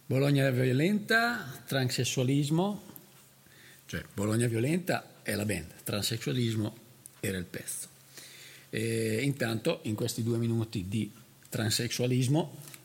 Bologna violenta, transessualismo, cioè Bologna violenta è la band, transessualismo era il pezzo. E intanto in questi 2 minuti di transessualismo